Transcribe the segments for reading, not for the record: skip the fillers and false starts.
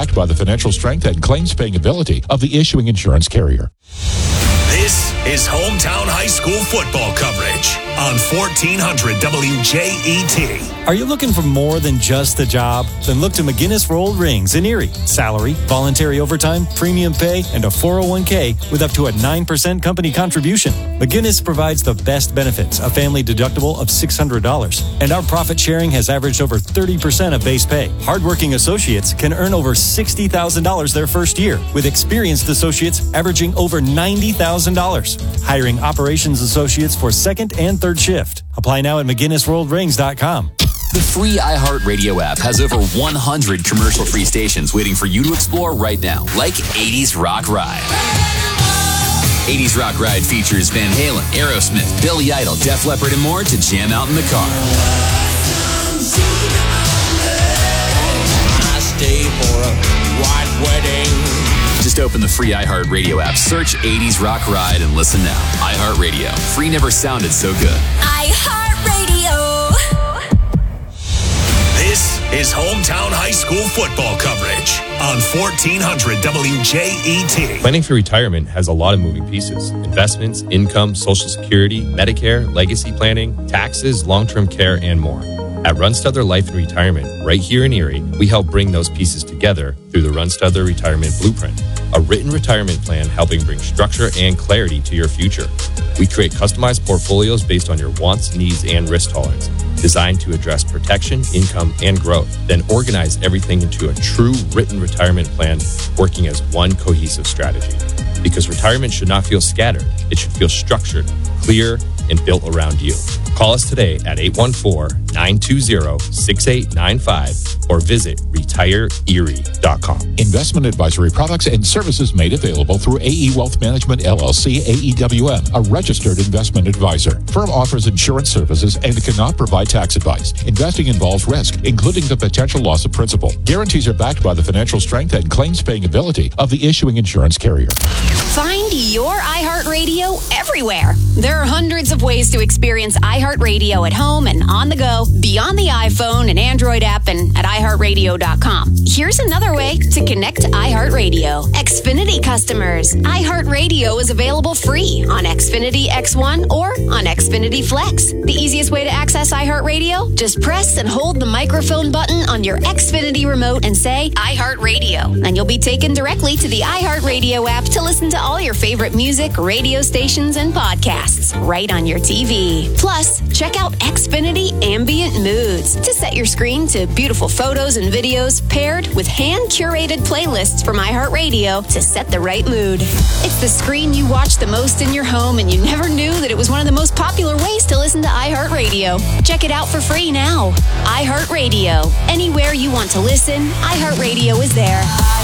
backed by the financial strength and claims-paying ability of the issuing insurance carrier. This is Hometown High School football coverage on 1400 WJET. Are you looking for more than just a job? Then look to McGinnis Rolled Rings in Erie. Salary, voluntary overtime, premium pay, and a 401k with up to a 9% company contribution. McGinnis provides the best benefits, a family deductible of $600. And our profit sharing has averaged over 30% of base pay. Hardworking associates can earn over $60,000 their first year, with experienced associates averaging over $90,000. Hiring operations associates for second and third shift. Apply now at McGinnisRolledRings.com. The free iHeartRadio app has over 100 commercial-free stations waiting for you to explore right now, like 80s Rock Ride. 80s Rock Ride features Van Halen, Aerosmith, Billy Idol, Def Leppard, and more to jam out in the car. I stay for a white wedding. Just open the free iHeartRadio app, search 80s Rock Ride, and listen now. iHeartRadio. Free never sounded so good. iHeartRadio. This is Hometown High School football coverage on 1400 WJET. Planning for retirement has a lot of moving pieces. Investments, income, Social Security, Medicare, legacy planning, taxes, long-term care, and more. At Runstuther Life and Retirement, right here in Erie, we help bring those pieces together through the Runstuther Retirement Blueprint, a written retirement plan helping bring structure and clarity to your future. We create customized portfolios based on your wants, needs, and risk tolerance, designed to address protection, income, and growth, then organize everything into a true written retirement plan working as one cohesive strategy. Because retirement should not feel scattered, it should feel structured, clear, and built around you. Call us today at 814-920-6895 or visit retireerie.com. Investment advisory products and services made available through AE Wealth Management, LLC, AEWM, a registered investment advisor. Firm offers insurance services and cannot provide tax advice. Investing involves risk, including the potential loss of principal. Guarantees are backed by the financial strength and claims-paying ability of the issuing insurance carrier. Find your iHeartRadio everywhere. There are hundreds of ways to experience iHeartRadio at home and on the go, beyond the iPhone and Android app and at iHeartRadio.com. Here's another way to connect to iHeartRadio. Xfinity customers, iHeartRadio is available free on Xfinity X1 or on Xfinity Flex. The easiest way to access iHeartRadio? Just press and hold the microphone button on your Xfinity remote and say iHeartRadio. And you'll be taken directly to the iHeartRadio app to listen to all your favorite music, radio stations, and podcasts right on your TV. Plus, check out Xfinity Ambient Moods to set your screen to beautiful photos and videos paired with hand-curated playlists from iHeartRadio to set the right mood. It's the screen you watch the most in your home, and you never knew that it was one of the most popular ways to listen to iHeartRadio. Check it out for free now. iHeartRadio. Anywhere you want to listen, iHeartRadio is there.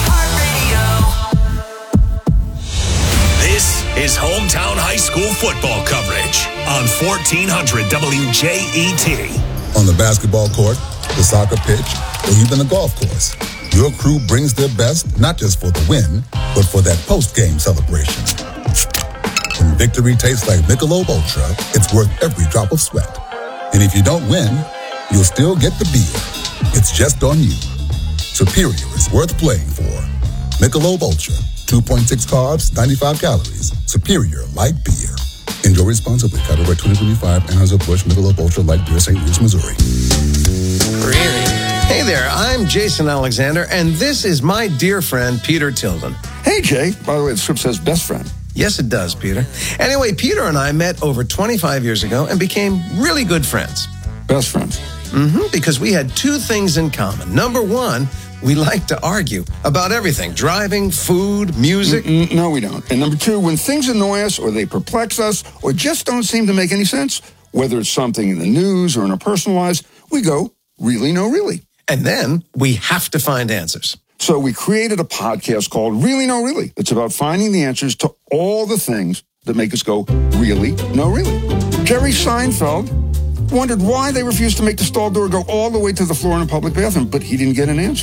This is Hometown High School football coverage on 1400 WJET. On the basketball court, the soccer pitch, or even the golf course, your crew brings their best not just for the win, but for that post-game celebration. When victory tastes like Michelob Ultra, it's worth every drop of sweat. And if you don't win, you'll still get the beer. It's just on you. Superior is worth playing for. Michelob Ultra. 2.6 carbs, 95 calories. Superior light beer. Enjoy responsibly. Copyright 2025. Anheuser-Busch Michelob Ultra Light Beer, St. Louis, Missouri. Really? Hey there, I'm Jason Alexander, and this is my dear friend, Peter Tilden. Hey, Jay. By the way, the script says best friend. Yes, it does, Peter. Anyway, Peter and I met over 25 years ago and became really good friends. Best friends? Because we had two things in common. Number one, we like to argue about everything. Driving, food, music. No, we don't. And number two, when things annoy us or they perplex us or just don't seem to make any sense, whether it's something in the news or in our personal lives, we go, really, no, really. And then we have to find answers. So we created a podcast called Really, No, Really. It's about finding the answers to all the things that make us go, really, no, really. Jerry Seinfeld wondered why they refused to make the stall door go all the way to the floor in a public bathroom, but he didn't get an answer.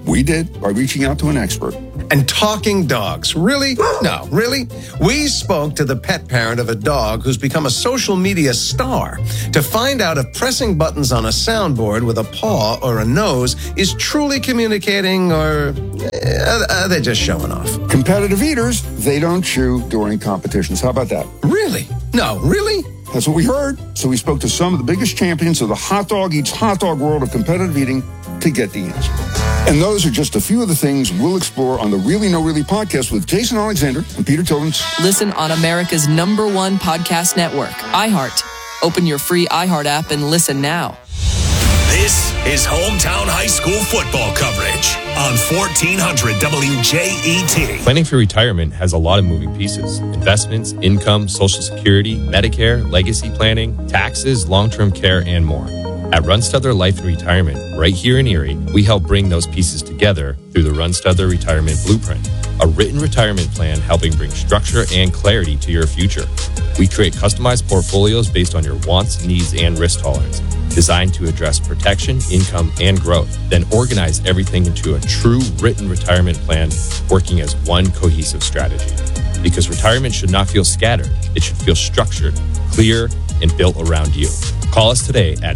We did by reaching out to an expert. And talking dogs. Really? No, really? We spoke to the pet parent of a dog who's become a social media star to find out if pressing buttons on a soundboard with a paw or a nose is truly communicating, or are they just showing off? Competitive eaters, they don't chew during competitions. How about that? Really? No, really? That's what we heard. So we spoke to some of the biggest champions of the hot dog eats hot dog world of competitive eating to get the answer. And those are just a few of the things we'll explore on the Really No Really podcast with Jason Alexander and Peter Tillins. Listen on America's #1 podcast network, iHeart. Open your free iHeart app and listen now. This is Hometown High School football coverage on 1400 WJET. Planning for retirement has a lot of moving pieces. Investments, income, Social Security, Medicare, legacy planning, taxes, long-term care, and more. At Runstudler Life and Retirement, right here in Erie, we help bring those pieces together through the Runstudler Retirement Blueprint, a written retirement plan helping bring structure and clarity to your future. We create customized portfolios based on your wants, needs, and risk tolerance, designed to address protection, income, and growth, then organize everything into a true written retirement plan working as one cohesive strategy. Because retirement should not feel scattered, it should feel structured, clear, and built around you. Call us today at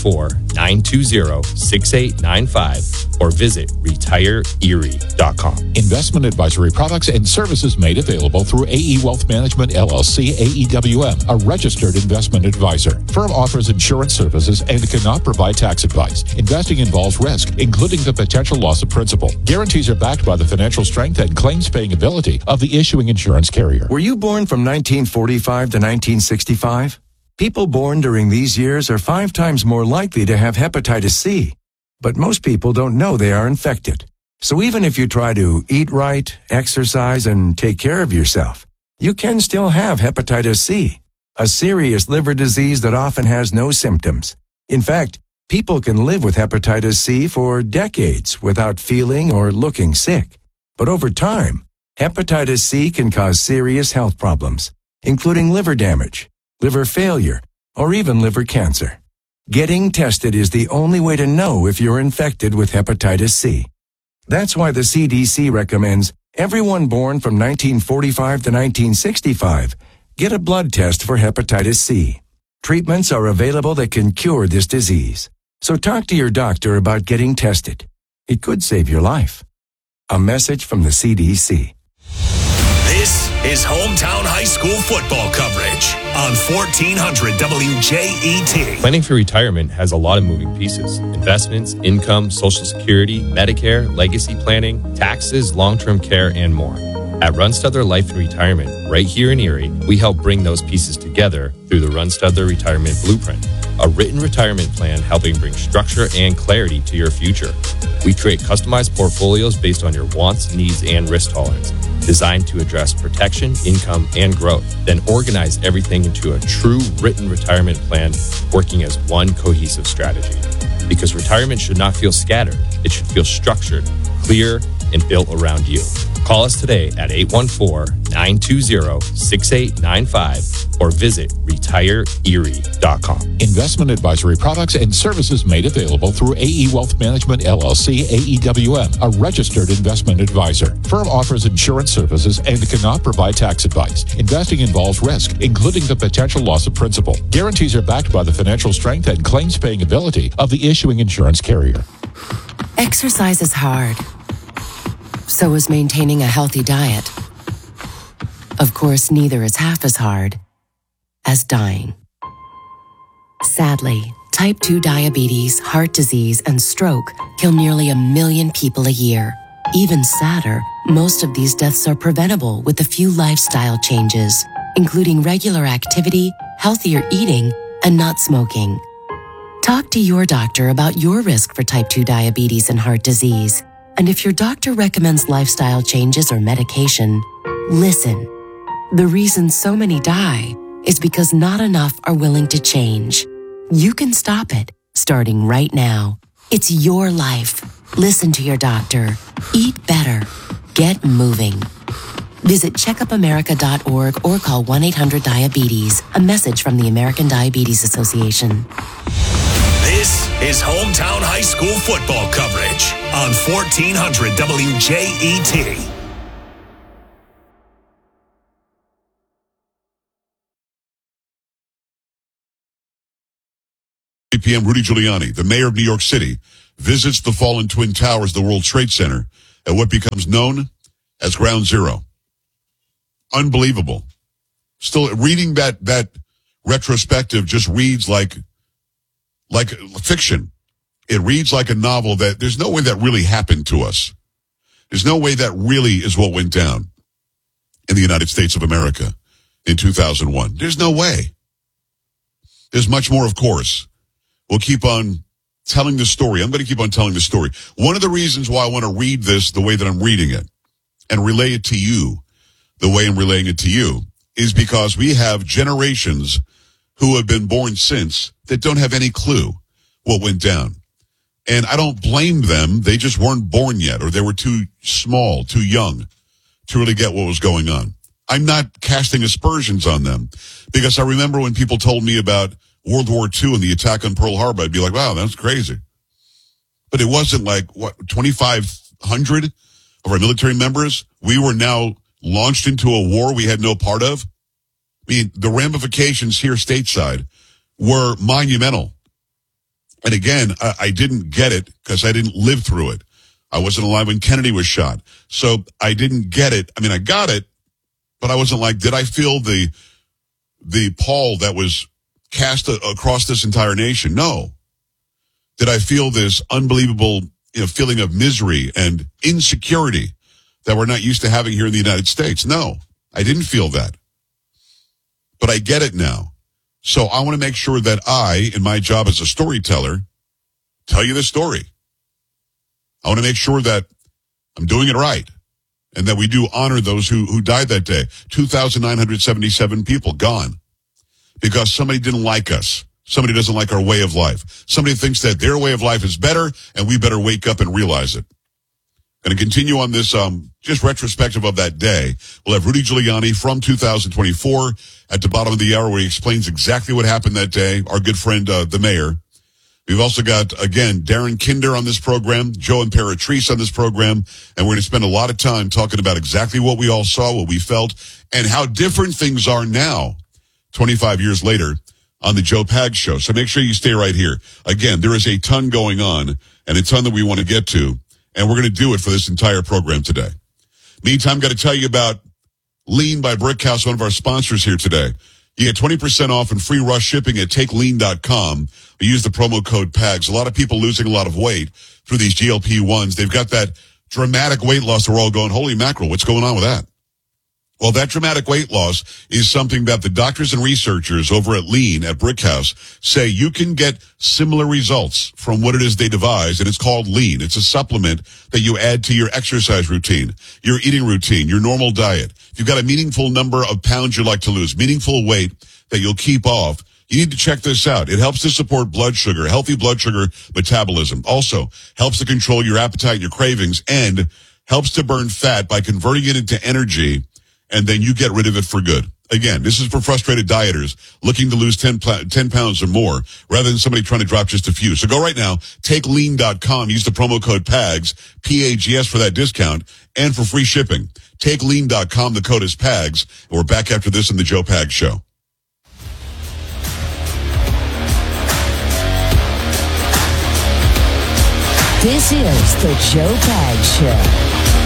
814-920-6895 or visit retireerie.com. Investment advisory products and services made available through AE Wealth Management, LLC, AEWM, a registered investment advisor. Firm offers insurance services and cannot provide tax advice. Investing involves risk, including the potential loss of principal. Guarantees are backed by the financial strength and claims-paying ability of the issuing insurance carrier. Were you born from 1945 to 1965? People born during these years are 5 times more likely to have hepatitis C. But most people don't know they are infected. So even if you try to eat right, exercise, and take care of yourself, you can still have hepatitis C, a serious liver disease that often has no symptoms. In fact, people can live with hepatitis C for decades without feeling or looking sick. But over time, hepatitis C can cause serious health problems, including liver damage, liver failure, or even liver cancer. Getting tested is the only way to know if you're infected with hepatitis C. That's why the CDC recommends everyone born from 1945 to 1965 get a blood test for hepatitis C. Treatments are available that can cure this disease. So talk to your doctor about getting tested. It could save your life. A message from the CDC. This is Hometown High School football coverage on 1400 WJET. Planning for retirement has a lot of moving pieces. Investments, income, Social Security, Medicare, legacy planning, taxes, long-term care, and more. At Runstudler Life and Retirement, right here in Erie, we help bring those pieces together through the Runstudler Retirement Blueprint, a written retirement plan helping bring structure and clarity to your future. We create customized portfolios based on your wants, needs, and risk tolerance, designed to address protection, income, and growth, then organize everything into a true written retirement plan working as one cohesive strategy. Because retirement should not feel scattered, it should feel structured, clear, and built around you. Call us today at 814-920-6895 or visit retireerie.com. Investment advisory products and services made available through AE Wealth Management, LLC, AEWM, a registered investment advisor. Firm offers insurance services and cannot provide tax advice. Investing involves risk, including the potential loss of principal. Guarantees are backed by the financial strength and claims-paying ability of the issuing insurance carrier. Exercise is hard. So is maintaining a healthy diet. Of course, neither is half as hard as dying. Sadly, type 2 diabetes, heart disease, and stroke kill nearly 1 million people a year. Even sadder, most of these deaths are preventable with a few lifestyle changes, including regular activity, healthier eating, and not smoking. Talk to your doctor about your risk for type 2 diabetes and heart disease. And if your doctor recommends lifestyle changes or medication, listen. The reason so many die is because not enough are willing to change. You can stop it, starting right now. It's your life. Listen to your doctor. Eat better. Get moving. Visit checkupamerica.org or call 1-800-DIABETES. A message from the American Diabetes Association. This is hometown high school football coverage on 1400 WJET. p.m. Rudy Giuliani, the mayor of New York City, visits the fallen Twin Towers, the World Trade Center, at what becomes known as Ground Zero. Unbelievable. Still, reading that retrospective just reads like fiction. It reads like a novel that there's no way that really happened to us. There's no way that really is what went down in the United States of America in 2001. There's no way. There's much more, of course. We'll keep on telling the story. I'm going to keep on telling the story. One of the reasons why I want to read this the way that I'm reading it and relay it to you the way I'm relaying it to you is because we have generations who have been born since that don't have any clue what went down. And I don't blame them. They just weren't born yet, or they were too small, too young to really get what was going on. I'm not casting aspersions on them because I remember when people told me about World War II and the attack on Pearl Harbor, I'd be like, wow, that's crazy. But it wasn't like, 2,500 of our military members? We were now launched into a war we had no part of? I mean, the ramifications here stateside were monumental. And again, I didn't get it because I didn't live through it. I wasn't alive when Kennedy was shot. So I didn't get it. I mean, I got it, but I wasn't like, did I feel the pall that was cast across this entire nation? No. Did I feel this unbelievable feeling of misery and insecurity that we're not used to having here in the United States? No, I didn't feel that. But I get it now. So I want to make sure that I, in my job as a storyteller, tell you the story. I want to make sure that I'm doing it right and that we do honor those who died that day. 2,977 people gone because somebody didn't like us. Somebody doesn't like our way of life. Somebody thinks that their way of life is better and we better wake up and realize it. Going to continue on this just retrospective of that day. We'll have Rudy Giuliani from 2024 at the bottom of the hour where he explains exactly what happened that day. Our good friend, the mayor. We've also got, again, Darren Kinder on this program, Joe Imperatrice on this program, and we're going to spend a lot of time talking about exactly what we all saw, what we felt, and how different things are now, 25 years later, on the Joe Pags Show. So make sure you stay right here. Again, there is a ton going on, and a ton that we want to get to, and we're going to do it for this entire program today. Meantime, got to tell you about Lean by Brickhouse, one of our sponsors here today. You get 20% off and free rush shipping at takelean.com. We use the promo code PAGS. A lot of people losing a lot of weight through these GLP-1s. They've got that dramatic weight loss. We're all going, holy mackerel, what's going on with that? Well, that dramatic weight loss is something that the doctors and researchers over at Lean at Brickhouse say you can get similar results from what it is they devise, and it's called Lean. It's a supplement that you add to your exercise routine, your eating routine, your normal diet. If you've got a meaningful number of pounds you'd like to lose, meaningful weight that you'll keep off, you need to check this out. It helps to support blood sugar, healthy blood sugar metabolism. Also helps to control your appetite and your cravings, and helps to burn fat by converting it into energy, and then you get rid of it for good. Again, this is for frustrated dieters looking to lose 10 pounds or more rather than somebody trying to drop just a few. So go right now, takelean.com, use the promo code PAGS, P-A-G-S for that discount, and for free shipping. Takelean.com, the code is PAGS, and we're back after this in the Joe Pags Show. This is the Joe Pags Show.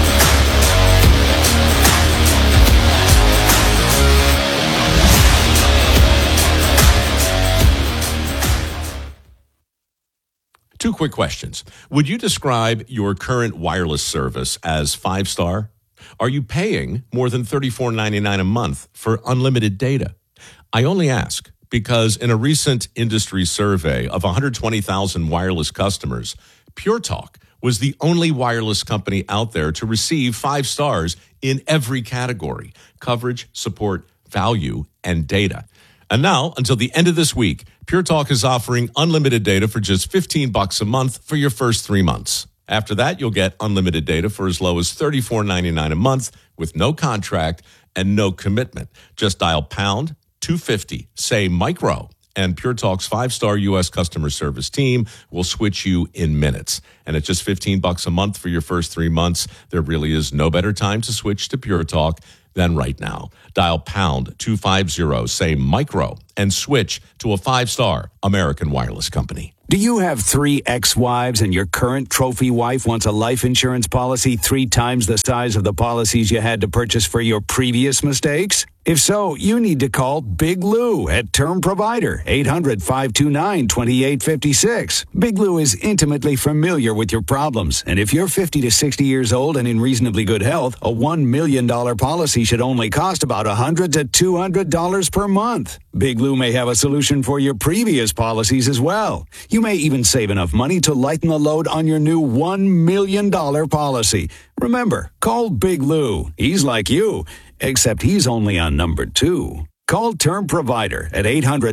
Two quick questions. Would you describe your current wireless service as 5-star? Are you paying more than $34.99 a month for unlimited data? I only ask because in a recent industry survey of 120,000 wireless customers, Pure Talk was the only wireless company out there to receive 5 stars in every category: coverage, support, value, and data. And now, until the end of this week, Pure Talk is offering unlimited data for just $15 a month for your first 3 months. After that, you'll get unlimited data for as low as $34.99 a month with no contract and no commitment. Just dial pound 250, say micro, and Pure Talk's 5-star U.S. customer service team will switch you in minutes. And at just $15 a month for your first 3 months, there really is no better time to switch to Pure Talk than right now. Dial pound 250, say micro, and switch to a 5-star American Wireless company. Do you have 3 ex-wives and your current trophy wife wants a life insurance policy 3 times the size of the policies you had to purchase for your previous mistakes? If so, you need to call Big Lou at Term Provider, 800-529-2856. Big Lou is intimately familiar with your problems, and if you're 50 to 60 years old and in reasonably good health, a $1 million policy should only cost about $100 to $200 per month. Big Lou may have a solution for your previous policies as well. You may even save enough money to lighten the load on your new $1 million policy. Remember, call Big Lou. He's like you, except he's only on number 2. Call Term Provider at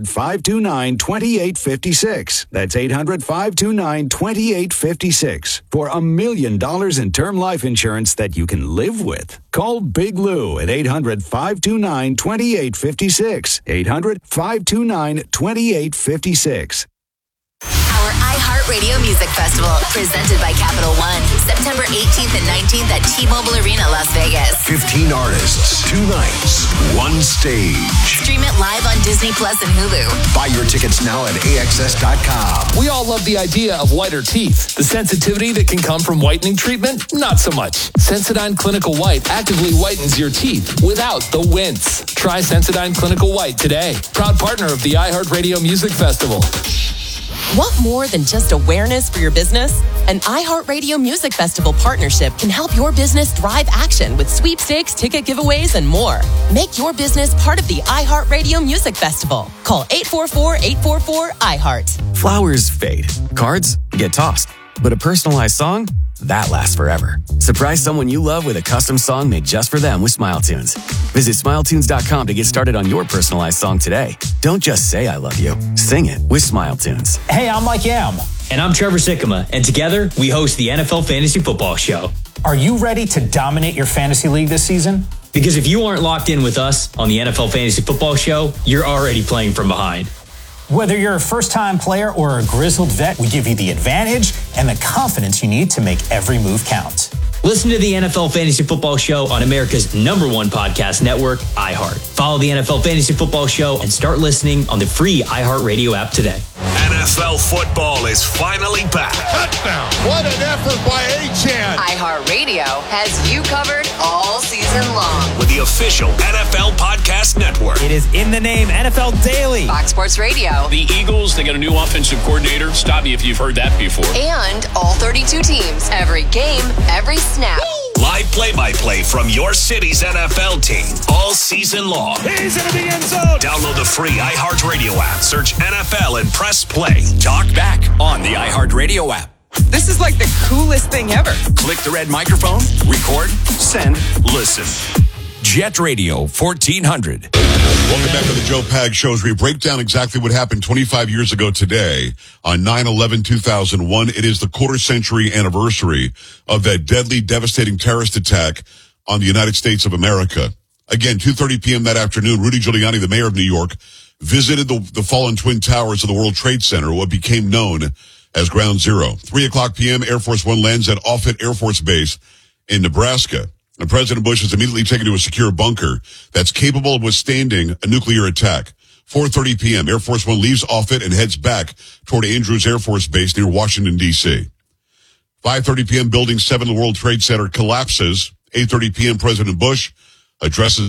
800-529-2856. That's 800-529-2856 for $1 million in term life insurance that you can live with. Call Big Lou at 800-529-2856. 800-529-2856. Our iHeartRadio Music Festival, presented by Capital One, September 18th and 19th at T-Mobile Arena, Las Vegas. 15 artists, 2 nights, 1 stage. Stream it live on Disney Plus and Hulu. Buy your tickets now at AXS.com. We all love the idea of whiter teeth. The sensitivity that can come from whitening treatment, not so much. Sensodyne Clinical White actively whitens your teeth without the wince. Try Sensodyne Clinical White today. Proud partner of the iHeartRadio Music Festival. Want more than just awareness for your business? An iHeartRadio Music Festival partnership can help your business drive action with sweepstakes, ticket giveaways, and more. Make your business part of the iHeartRadio Music Festival. Call 844-844-iHeart. Flowers fade. Cards get tossed. But a personalized song? That lasts forever. Surprise someone you love with a custom song made just for them with SmileTunes. Visit SmileTunes.com to get started on your personalized song today. Don't just say I love you. Sing it with SmileTunes. Hey, I'm Mike Yam. And I'm Trevor Sikkema. And together, we host the NFL Fantasy Football Show. Are you ready to dominate your fantasy league this season? Because if you aren't locked in with us on the NFL Fantasy Football Show, you're already playing from behind. Whether you're a first-time player or a grizzled vet, we give you the advantage and the confidence you need to make every move count. Listen to the NFL Fantasy Football Show on America's #1 podcast network, iHeart. Follow the NFL Fantasy Football Show and start listening on the free iHeartRadio app today. NFL football is finally back. Touchdown. What an effort by Achane. iHeartRadio has you covered all season long. With the official NFL Podcast Network. It is in the name, NFL Daily. Fox Sports Radio. The Eagles, they got a new offensive coordinator. Stop me if you've heard that before. And all 32 teams. Every game, every snap. Live play-by-play from your city's NFL team all season long. He's into the end zone. Download the free iHeartRadio app. Search NFL and press play. Talk back on the iHeartRadio app. This is like the coolest thing ever. Click the red microphone, record, send, listen. Jet Radio 1400. Welcome back to the Joe Pag Show as we break down exactly what happened 25 years ago today on 9/11/2001. It is the quarter-century anniversary of that deadly, devastating terrorist attack on the United States of America. Again, 2:30 p.m. that afternoon, Rudy Giuliani, the mayor of New York, visited the fallen Twin Towers of the World Trade Center, what became known as Ground Zero. 3 o'clock p.m., Air Force One lands at Offutt Air Force Base in Nebraska. And President Bush is immediately taken to a secure bunker that's capable of withstanding a nuclear attack. 4:30 p.m., Air Force One leaves Offutt and heads back toward Andrews Air Force Base near Washington, D.C. 5:30 p.m., Building 7 of the World Trade Center collapses. 8:30 p.m., President Bush addresses.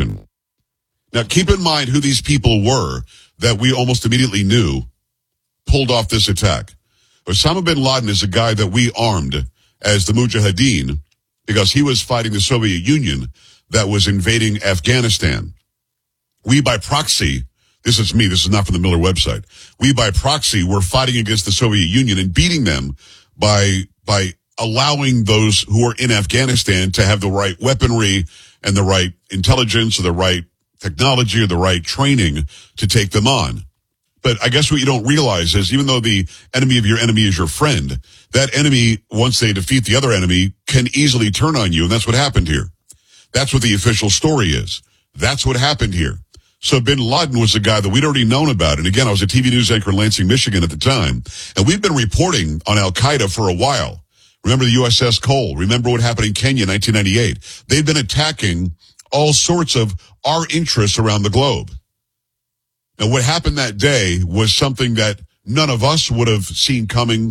Now, keep in mind who these people were that we almost immediately knew pulled off this attack. Osama bin Laden is a guy that we armed as the Mujahideen because he was fighting the Soviet Union that was invading Afghanistan. We, by proxy, this is me, this is not from the Miller website, we, by proxy, were fighting against the Soviet Union and beating them by allowing those who are in Afghanistan to have the right weaponry and the right intelligence or the right technology or the right training to take them on. But I guess what you don't realize is even though the enemy of your enemy is your friend, that enemy, once they defeat the other enemy, can easily turn on you. And that's what happened here. That's what the official story is. That's what happened here. So bin Laden was a guy that we'd already known about. And again, I was a TV news anchor in Lansing, Michigan at the time. And we've been reporting on Al-Qaeda for a while. Remember the USS Cole? Remember what happened in Kenya in 1998? They've been attacking all sorts of our interests around the globe. Now, what happened that day was something that none of us would have seen coming,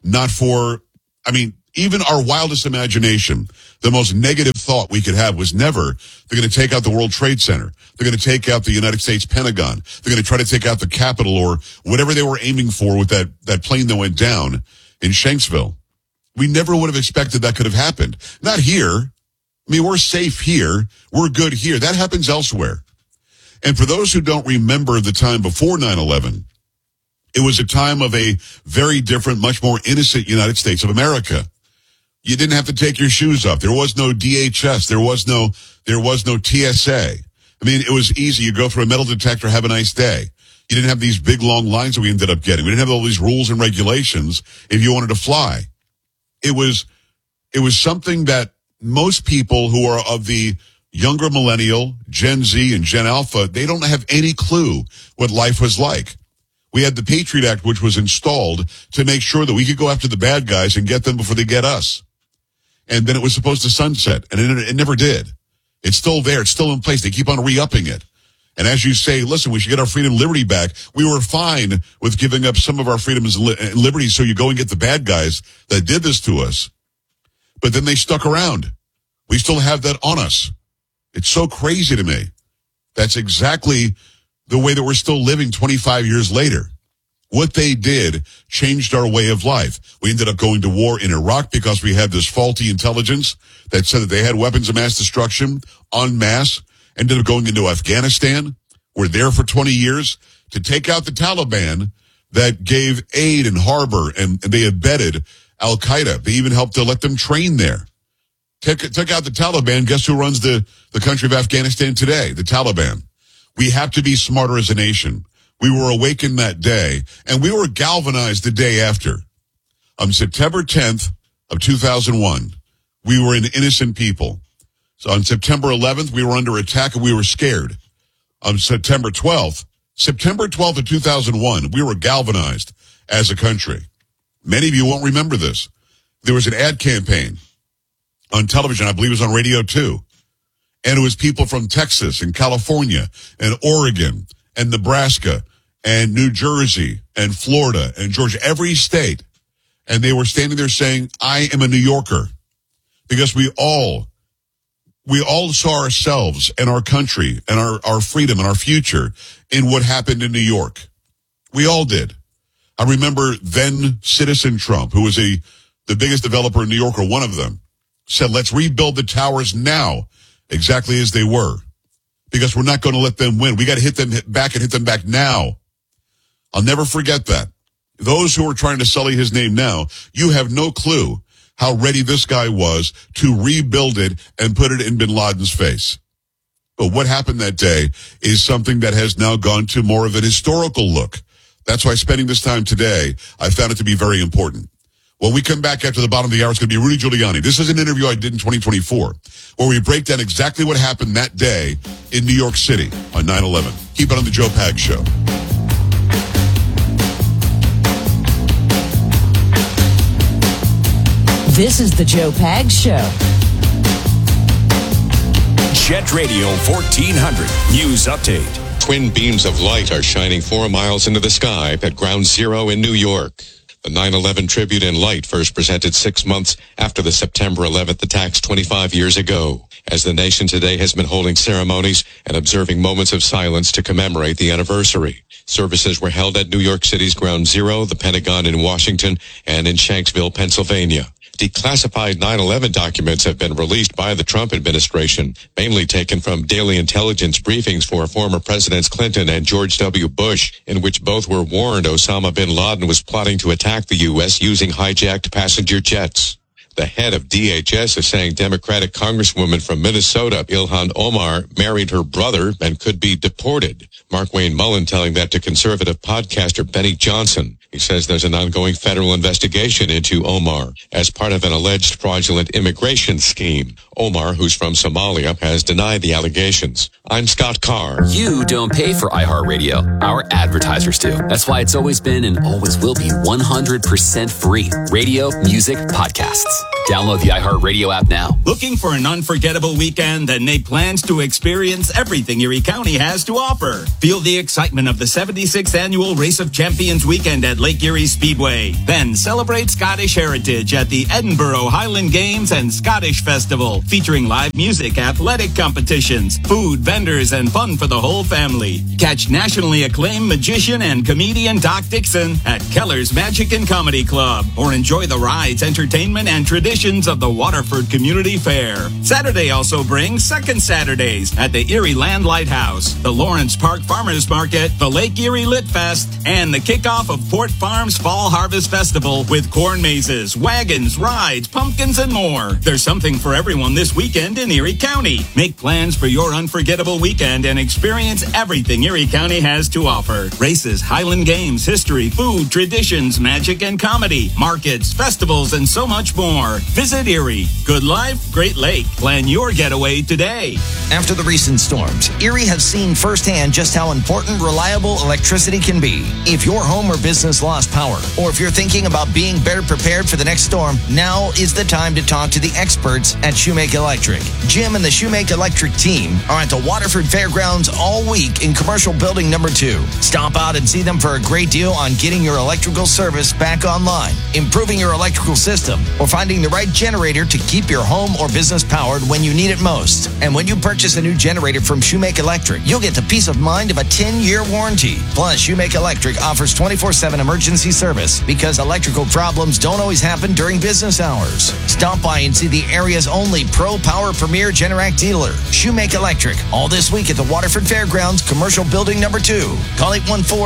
even our wildest imagination, the most negative thought we could have was never, they're going to take out the World Trade Center. They're going to take out the United States Pentagon. They're going to try to take out the Capitol or whatever they were aiming for with that plane that went down in Shanksville. We never would have expected that could have happened. Not here. We're safe here. We're good here. That happens elsewhere. And for those who don't remember the time before 9/11, it was a time of a very different, much more innocent United States of America. You didn't have to take your shoes off. There was no DHS. There was no TSA. It was easy. You go through a metal detector, have a nice day. You didn't have these big, long lines that we ended up getting. We didn't have all these rules and regulations if you wanted to fly. It was something that most people who are of the younger millennial, Gen Z and Gen Alpha, they don't have any clue what life was like. We had the Patriot Act, which was installed to make sure that we could go after the bad guys and get them before they get us. And then it was supposed to sunset, and it never did. It's still there. It's still in place. They keep on re-upping it. And as you say, listen, we should get our freedom and liberty back. We were fine with giving up some of our freedoms and liberties so you go and get the bad guys that did this to us. But then they stuck around. We still have that on us. It's so crazy to me. That's exactly the way that we're still living 25 years later. What they did changed our way of life. We ended up going to war in Iraq because we had this faulty intelligence that said that they had weapons of mass destruction en masse. Ended up going into Afghanistan. We're there for 20 years to take out the Taliban that gave aid and harbor, and they abetted Al-Qaeda. They even helped to let them train there. Took out the Taliban. Guess who runs the country of Afghanistan today? The Taliban. We have to be smarter as a nation. We were awakened that day, and we were galvanized the day after. On September 10th of 2001, we were an innocent people. So on September 11th, we were under attack, and we were scared. On September 12th of 2001, we were galvanized as a country. Many of you won't remember this. There was an ad campaign on television, I believe it was on radio too. And it was people from Texas and California and Oregon and Nebraska and New Jersey and Florida and Georgia, every state. And they were standing there saying, I am a New Yorker. Because we all saw ourselves and our country and our freedom and our future in what happened in New York. We all did. I remember then Citizen Trump, who was the biggest developer in New York, or one of them, said, let's rebuild the towers now, exactly as they were, because we're not going to let them win. We got to hit them back now. I'll never forget that. Those who are trying to sully his name now, you have no clue how ready this guy was to rebuild it and put it in bin Laden's face. But what happened that day is something that has now gone to more of an historical look. That's why spending this time today, I found it to be very important. When we come back after the bottom of the hour, it's going to be Rudy Giuliani. This is an interview I did in 2024, where we break down exactly what happened that day in New York City on 9/11. Keep it on the Joe Pags Show. This is the Joe Pags Show. Jet Radio 1400 News Update. Twin beams of light are shining 4 miles into the sky at Ground Zero in New York. The 9/11 tribute in light first presented 6 months after the September 11th attacks 25 years ago, as the nation today has been holding ceremonies and observing moments of silence to commemorate the anniversary. Services were held at New York City's Ground Zero, the Pentagon in Washington, and in Shanksville, Pennsylvania. Declassified 9/11 documents have been released by the Trump administration, mainly taken from daily intelligence briefings for former Presidents Clinton and George W. Bush, in which both were warned Osama bin Laden was plotting to attack the U.S. using hijacked passenger jets. The head of DHS is saying Democratic Congresswoman from Minnesota, Ilhan Omar, married her brother and could be deported. Mark Wayne Mullen telling that to conservative podcaster Benny Johnson. He says there's an ongoing federal investigation into Omar as part of an alleged fraudulent immigration scheme. Omar, who's from Somalia, has denied the allegations. I'm Scott Carr. You don't pay for iHeartRadio. Our advertisers do. That's why it's always been and always will be 100% free. Radio, music, podcasts. Download the iHeartRadio app now. Looking for an unforgettable weekend? Then make plans to experience everything Erie County has to offer. Feel the excitement of the 76th Annual Race of Champions weekend at Lake Erie Speedway. Then celebrate Scottish heritage at the Edinburgh Highland Games and Scottish Festival, featuring live music, athletic competitions, food, vendors, and fun for the whole family. Catch nationally acclaimed magician and comedian Doc Dixon at Keller's Magic and Comedy Club, or enjoy the rides, entertainment, and traditions of the Waterford Community Fair. Saturday also brings Second Saturdays at the Erie Land Lighthouse, the Lawrence Park Farmers Market, the Lake Erie Lit Fest, and the kickoff of Port Farms Fall Harvest Festival with corn mazes, wagons, rides, pumpkins, and more. There's something for everyone this weekend in Erie County. Make plans for your unforgettable weekend and experience everything Erie County has to offer. Races, Highland Games, history, food, traditions, magic and comedy, markets, festivals, and so much more. Visit Erie. Good life, great lake. Plan your getaway today. After the recent storms, Erie has seen firsthand just how important reliable electricity can be. If your home or business lost power, or if you're thinking about being better prepared for the next storm, now is the time to talk to the experts at Shoemake Electric. Jim and the Shoemake Electric team are at the Waterford Fairgrounds all week in Commercial Building Number 2. Stop out and see them for a great deal on getting your electrical service back online, improving your electrical system, or finding the right generator to keep your home or business powered when you need it most. And when you purchase a new generator from Shoemake Electric, you'll get the peace of mind of a 10-year warranty. Plus, Shoemake Electric offers 24/7 emergency service because electrical problems don't always happen during business hours. Stop by and see the area's only Pro Power Premier Generac dealer, Shoemake Electric, all this week at the Waterford Fairgrounds, Commercial Building Number 2. Call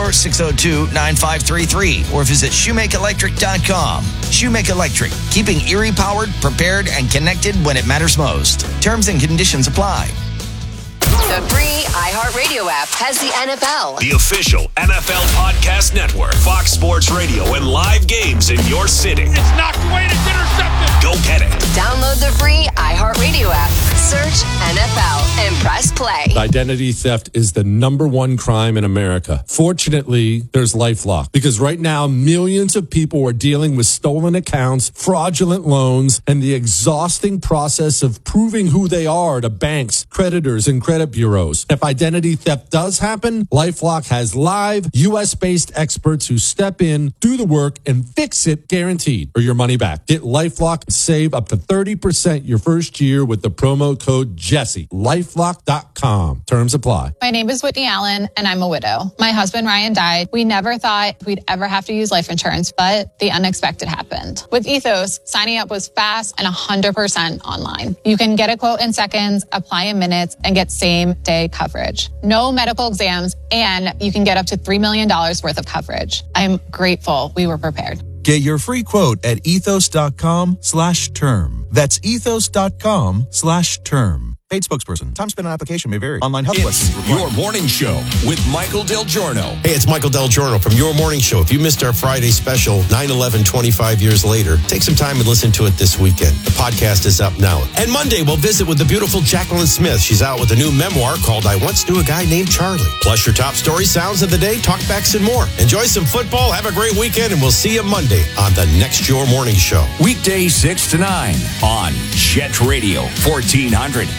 814-602-9533 or visit shoemakeelectric.com. Shoemake Electric, keeping Erie powered, prepared, and connected when it matters most. Terms and conditions apply. The free iHeartRadio app has the NFL, the official NFL podcast network, Fox Sports Radio, and live games in your city. It's knocked away and it's intercepted. Go get it. Download the free iHeartRadio app. Search NFL and press play. Identity theft is the #1 crime in America. Fortunately, there's LifeLock, because right now millions of people are dealing with stolen accounts, fraudulent loans, and the exhausting process of proving who they are to banks, creditors, and credit bureaus. If identity theft does happen, LifeLock has live U.S.-based experts who step in, do the work, and fix it guaranteed, or your money back. Get LifeLock and save up to 30% your first year with the promo code Jesse. LifeLock.com. Terms apply. My name is Whitney Allen, and I'm a widow. My husband, Ryan, died. We never thought we'd ever have to use life insurance, but the unexpected happened. With Ethos, signing up was fast and 100% online. You can get a quote in seconds, apply in minutes, and get same-day coverage. No medical exams, and you can get up to $3 million worth of coverage. I'm grateful we were prepared. Get your free quote at ethos.com/term. That's ethos.com/term. Paid spokesperson. Time spent on application may vary. Online health questions required. Your Morning Show with Michael Del Giorno. Hey, it's Michael Del Giorno from Your Morning Show. If you missed our Friday special, 9/11, 25 years later, take some time and listen to it this weekend. The podcast is up now. And Monday, we'll visit with the beautiful Jacqueline Smith. She's out with a new memoir called I Once Knew a Guy Named Charlie. Plus your top story, sounds of the day, talkbacks, and more. Enjoy some football, have a great weekend, and we'll see you Monday on the next Your Morning Show. Weekdays 6 to 9 on Jet Radio 1400.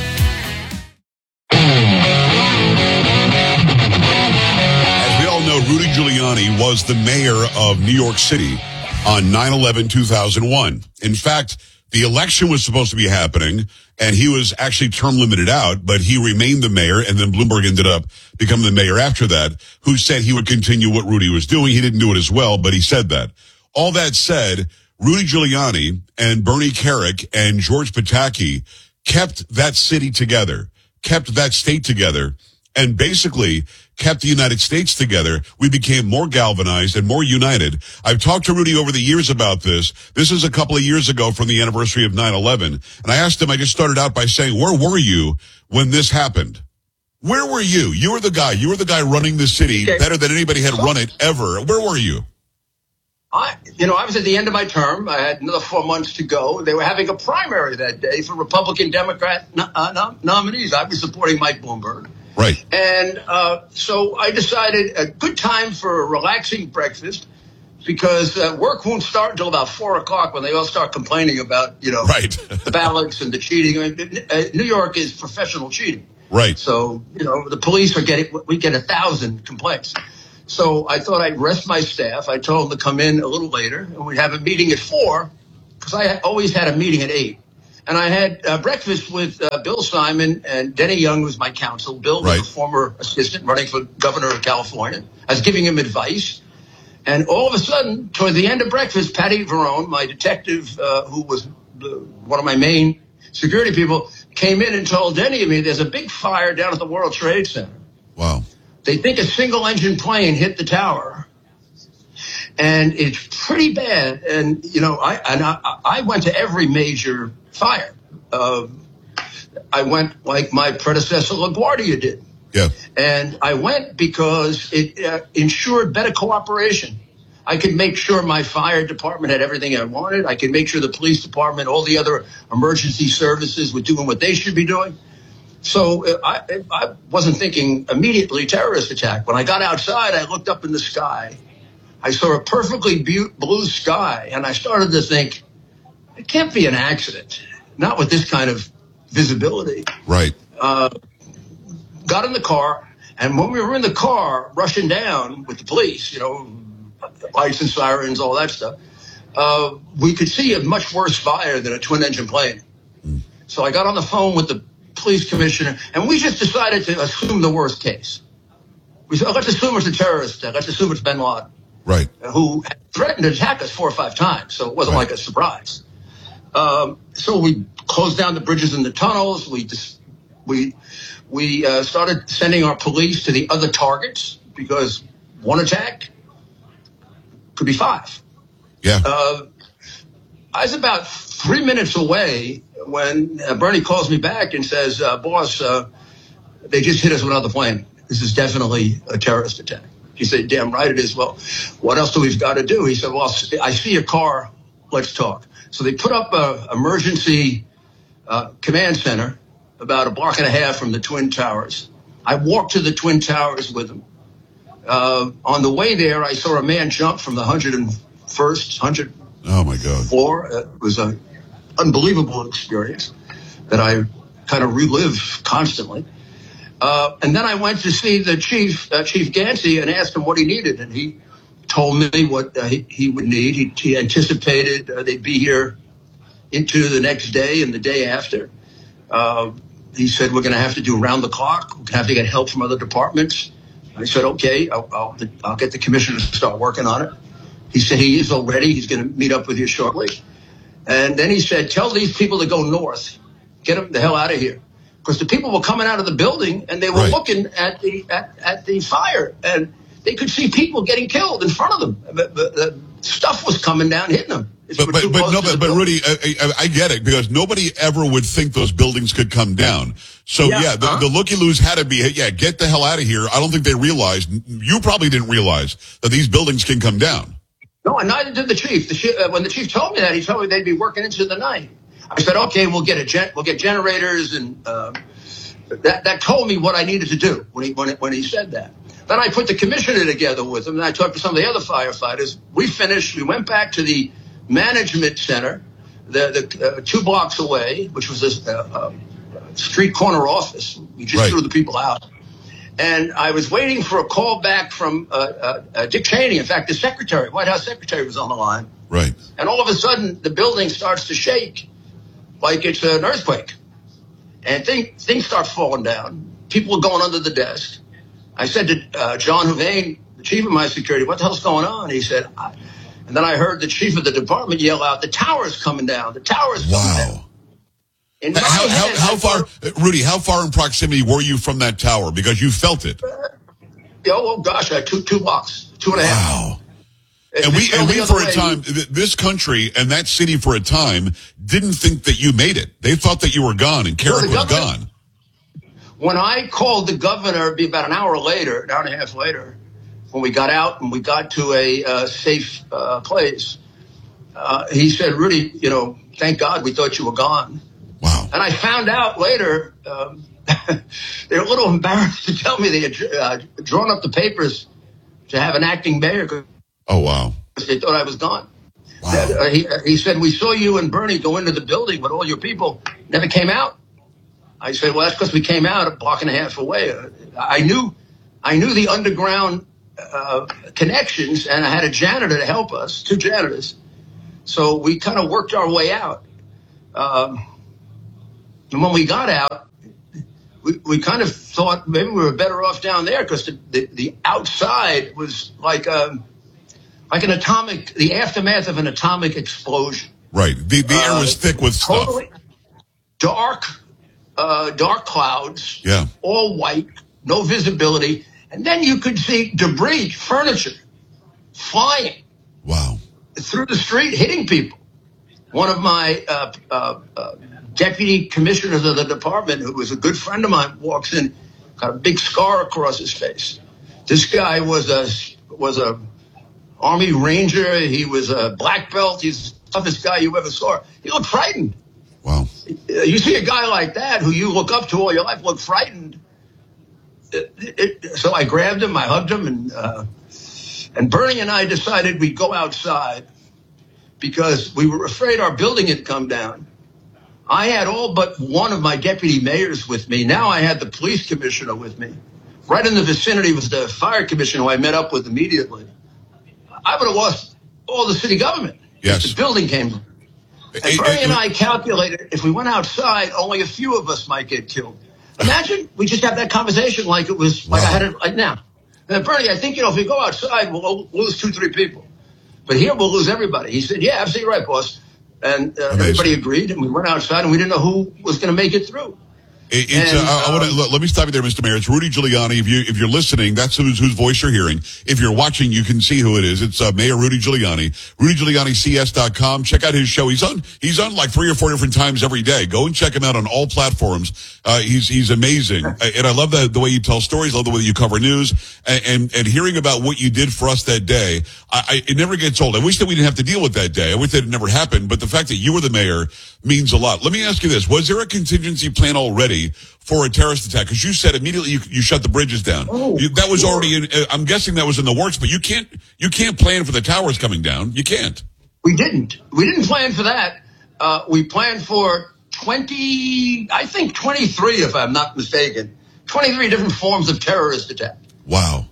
As we all know, Rudy Giuliani was the mayor of New York City on 9/11/2001. In fact, the election was supposed to be happening, and he was actually term limited out, but he remained the mayor, and then Bloomberg ended up becoming the mayor after that, who said he would continue what Rudy was doing. He didn't do it as well, but he said that. All that said, Rudy Giuliani and Bernie Kerik and George Pataki kept that city together, kept that state together, and basically kept the United States together. We became more galvanized and more united. I've talked to Rudy over the years about this. This is a couple of years ago from the anniversary of 9/11. And I asked him, I just started out by saying, where were you when this happened? Where were you? You were the guy. You were the guy running the city better than anybody had run it ever. Where were you? I was at the end of my term. I had another 4 months to go. They were having a primary that day for Republican Democrat nominees. I was supporting Mike Bloomberg. Right. And so I decided a good time for a relaxing breakfast because work won't start until about 4 o'clock when they all start complaining about, the ballots and the cheating. I mean, New York is professional cheating. Right. So, the police we get 1,000 complaints. So I thought I'd rest my staff. I told them to come in a little later, and we'd have a meeting at 4, because I always had a meeting at 8. And I had breakfast with Bill Simon and Denny Young was my counsel. Bill was a former assistant running for governor of California. I was giving him advice. And all of a sudden, toward the end of breakfast, Patty Verone, my detective, who was one of my main security people, came in and told Denny and me there's a big fire down at the World Trade Center. Wow. They think a single-engine plane hit the tower, and it's pretty bad. And I went to every major fire. I went like my predecessor LaGuardia did. Yeah. And I went because it ensured better cooperation. I could make sure my fire department had everything I wanted. I could make sure the police department, all the other emergency services were doing what they should be doing. So I wasn't thinking immediately terrorist attack. When I got outside, I looked up in the sky. I saw a perfectly blue sky, and I started to think, it can't be an accident. Not with this kind of visibility. Right. Got in the car, and when we were in the car rushing down with the police, lights and sirens, all that stuff, we could see a much worse fire than a twin-engine plane. So I got on the phone with the police commissioner, and we just decided to assume the worst case. We said, let's assume it's a terrorist attack. Let's assume it's bin Laden. Right. Who threatened to attack us 4 or 5 times, so it wasn't like a surprise. So we closed down the bridges and the tunnels. We started sending our police to the other targets because one attack could be 5. Yeah. I was about 3 minutes away when Bernie calls me back and says, boss, they just hit us with another plane. This is definitely a terrorist attack. He said, damn right it is. Well, what else do we've got to do? He said, well, I see a car. Let's talk. So they put up an emergency command center about 1.5 blocks from the Twin Towers. I walked to the Twin Towers with him. On the way there, I saw a man jump from the 101st oh my God. floor. It was an unbelievable experience that I kind of relive constantly. And then I went to see the Chief Gansey, and asked him what he needed. And he told me what he would need. He anticipated they'd be here into the next day and the day after. He said, we're going to have to do around the clock. We're going to have to get help from other departments. I said, okay, I'll get the commissioner to start working on it. He said he is already. He's going to meet up with you shortly. And then he said, tell these people to go north. Get them the hell out of here. Because the people were coming out of the building, and they were looking at the fire, and they could see people getting killed in front of them. The stuff was coming down, hitting them. But Rudy, I get it, because nobody ever would think those buildings could come down. So the looky-loos had to be, get the hell out of here. I don't think they realized, you probably didn't realize that these buildings can come down. No, and neither did the chief. When the chief told me that, he told me they'd be working into the night. I said, okay, we'll get generators, and that told me what I needed to do when he said that. Then I put the commissioner together with him, and I talked to some of the other firefighters. We finished. We went back to the management center, the 2 blocks away, which was a street corner office. We just threw the people out. And I was waiting for a call back from Dick Cheney. In fact, the White House secretary was on the line. Right. And all of a sudden, the building starts to shake like it's an earthquake. And things start falling down. People are going under the desk. I said to John Huvane, the chief of my security, what the hell's going on? He said, and then I heard the chief of the department yell out, the tower's coming down. The tower's coming down. How far, Rudy, how far in proximity were you from that tower? Because you felt it. Oh gosh, 2 blocks, 2.5. Wow. And we for a time, this country and that city for a time didn't think that you made it. They thought that you were gone and Karen was gone. When I called the governor, it'd be about an hour and a half later, when we got out and we got to a safe place, he said, Rudy, thank God we thought you were gone. Wow. And I found out later, they were a little embarrassed to tell me they had drawn up the papers to have an acting mayor. Oh, wow. They thought I was gone. Wow. He said, we saw you and Bernie go into the building, but all your people never came out. I said, well, that's because we came out a block and a half away. I knew the underground connections, and I had a janitor to help us, 2 janitors. So we kind of worked our way out. And when we got out, we kind of thought maybe we were better off down there because the outside was like the aftermath of an atomic explosion. Right. The air was thick with stuff. Totally dark clouds. Yeah. All white, no visibility. And then you could see debris, furniture, flying. Wow. Through the street, hitting people. One of my deputy commissioners of the department, who was a good friend of mine, walks in, got a big scar across his face. This guy was a Army Ranger. He was a black belt. He's the toughest guy you ever saw. He looked frightened. Wow. You see a guy like that who you look up to all your life look frightened. So I grabbed him, I hugged him, and Bernie and I decided we'd go outside because we were afraid our building had come down. I had all but one of my deputy mayors with me. Now I had the police commissioner with me. Right in the vicinity was the fire commissioner who I met up with immediately. I would have lost all the city government. Yes. The building came down. And Bernie and I calculated if we went outside, only a few of us might get killed. Imagine we just have that conversation like it was like I had it like now. And Bernie, I think, if we go outside, we'll lose 2-3 people. But here we'll lose everybody. He said, yeah, absolutely right, boss. And everybody agreed, and we went outside, and we didn't know who was going to make it through. Let me stop you there, Mr. Mayor. It's Rudy Giuliani. If you're listening, that's whose voice you're hearing. If you're watching, you can see who it is. It's Mayor Rudy Giuliani. RudyGiulianiCS.com. Check out his show. He's on like 3 or 4 different times every day. Go and check him out on all platforms. He's amazing, and I love the way you tell stories. I love the way you cover news, and hearing about what you did for us that day. It never gets old. I wish that we didn't have to deal with that day. I wish that it never happened. But the fact that you were the mayor means a lot. Let me ask you this: was there a contingency plan already for a terrorist attack? Because you said immediately you shut the bridges down. That was already I'm guessing that was in the works, but you can't plan for the towers coming down. You can't. We didn't plan for that. We planned for 23, if I'm not mistaken, 23 different forms of terrorist attack. Wow.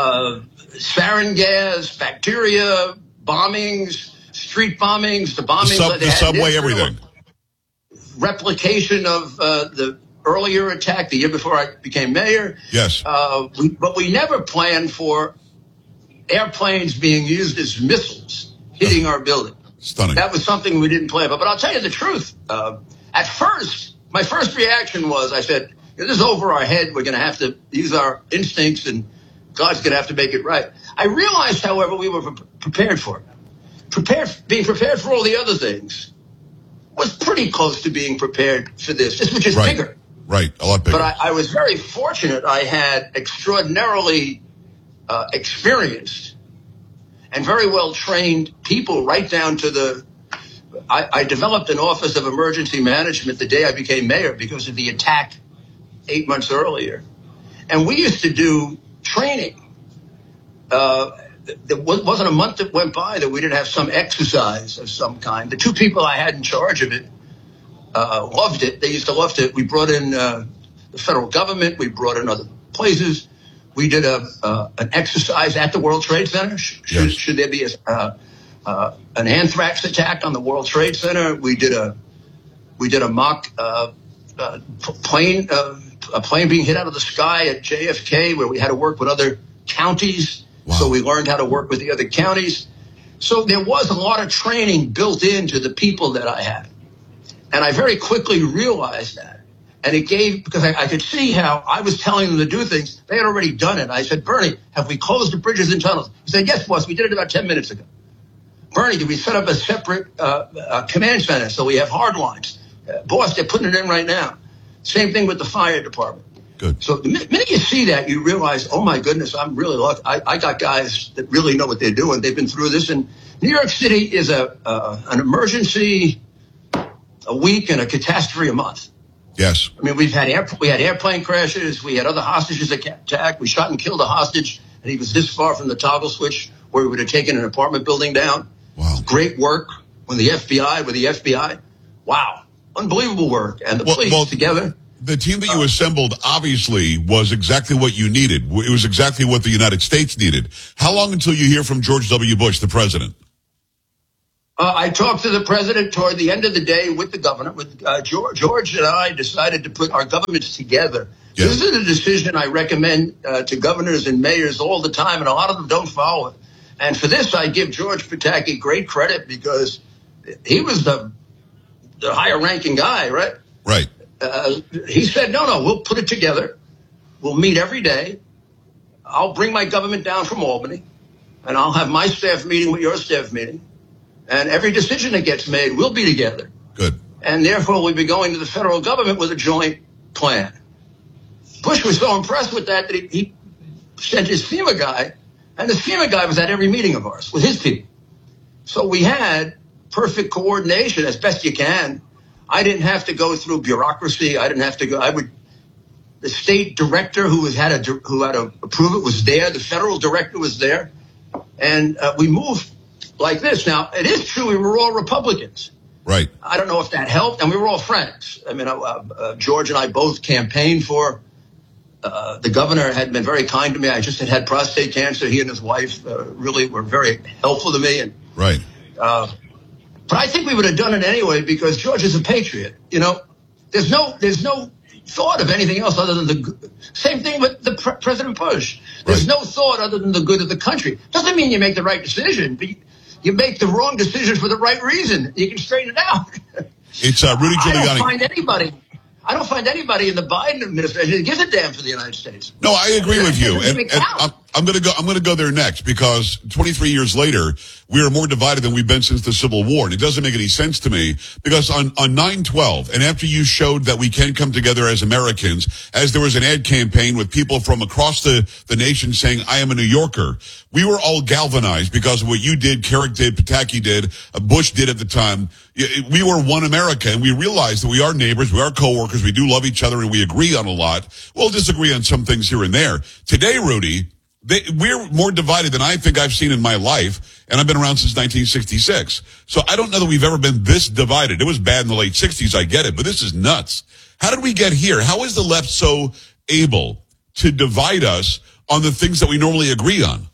Sarin gas, bacteria, bombings, street bombings, the bombings. The subway, everything. Replication of the earlier attack the year before I became mayor. Yes. But we never planned for airplanes being used as missiles hitting our building. Stunning. That was something we didn't plan. But I'll tell you the truth. At first, my first reaction was, I said, this is over our head. We're going to have to use our instincts, and God's going to have to make it right. I realized, however, we were prepared for it. Being prepared for all the other things was pretty close to being prepared for this. This was just bigger. Right, a lot bigger. But I was very fortunate. I had extraordinarily experienced and very well-trained people right down to I developed an Office of Emergency Management the day I became mayor because of the attack 8 months earlier. And we used to do training. There wasn't a month that went by that we didn't have some exercise of some kind. The 2 people I had in charge of it loved it. They used to love it. We brought in the federal government. We brought in other places. We did an exercise at the World Trade Center. Should there be an anthrax attack on the World Trade Center? We did a mock plane being hit out of the sky at JFK, where we had to work with other counties. Wow. So we learned how to work with the other counties. So there was a lot of training built into the people that I had. And I very quickly realized that. And it gave, because I could see how I was telling them to do things. They had already done it. I said, Bernie, have we closed the bridges and tunnels? He said, yes, boss, we did it about 10 minutes ago. Bernie, did we set up a separate command center so we have hard lines? Boss, they're putting it in right now. Same thing with the fire department. Good. So the minute you see that, you realize, oh my goodness, I'm really lucky. I got guys that really know what they're doing. They've been through this. And New York City is an emergency a week and a catastrophe a month. Yes. I mean, we had airplane crashes. We had other hostages attacked. We shot and killed a hostage, and he was this far from the toggle switch where we would have taken an apartment building down. Wow. Great work with the FBI. Wow. Unbelievable work. And the police together. The team that you assembled obviously was exactly what you needed. It was exactly what the United States needed. How long until you hear from George W. Bush, the president? I talked to the president toward the end of the day with the governor. With George and I decided to put our governments together. Yeah. This is a decision I recommend to governors and mayors all the time, and a lot of them don't follow it. And for this, I give George Pataki great credit because he was the higher-ranking guy, right? Right. He said, no, we'll put it together. We'll meet every day. I'll bring my government down from Albany, and I'll have my staff meeting with your staff meeting. And every decision that gets made will be together. Good. And therefore, we'll be going to the federal government with a joint plan. Bush was so impressed with that he sent his FEMA guy, and the FEMA guy was at every meeting of ours with his people. So we had perfect coordination as best you can. I didn't have to go through bureaucracy. I didn't have to go. The state director who had to approve it was there. The federal director was there, and we moved like this. Now, it is true we were all Republicans. Right. I don't know if that helped, and we were all friends. I mean, George and I both campaigned for. The governor had been very kind to me. I just had prostate cancer. He and his wife really were very helpful to me. And right. But I think we would have done it anyway because George is a patriot. You know, there's no thought of anything else other than the same thing with President Bush. There's no thought other than the good of the country. Doesn't mean you make the right decision, but you make the wrong decision for the right reason. You can straighten it out. It's Rudy Giuliani. I don't find anybody in the Biden administration that gives a damn for the United States. No, I agree with you. And I'm going to go there next because 23 years later, we are more divided than we've been since the Civil War. And it doesn't make any sense to me because on 9/12, and after you showed that we can come together as Americans, as there was an ad campaign with people from across the nation saying, I am a New Yorker, we were all galvanized because of what you did, Carrick did, Pataki did, Bush did at the time. We were one America, and we realized that we are neighbors, we are coworkers, we do love each other, and we agree on a lot. We'll disagree on some things here and there. Today, Rudy, we're more divided than I think I've seen in my life, and I've been around since 1966. So I don't know that we've ever been this divided. It was bad in the late 60s, I get it, but this is nuts. How did we get here? How is the left so able to divide us on the things that we normally agree on?